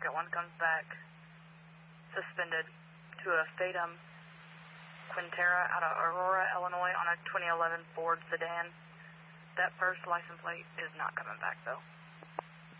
second one comes back suspended to a Fatum Quintera out of Aurora, Illinois on a 2011 Ford sedan. That first license plate is not coming back, though.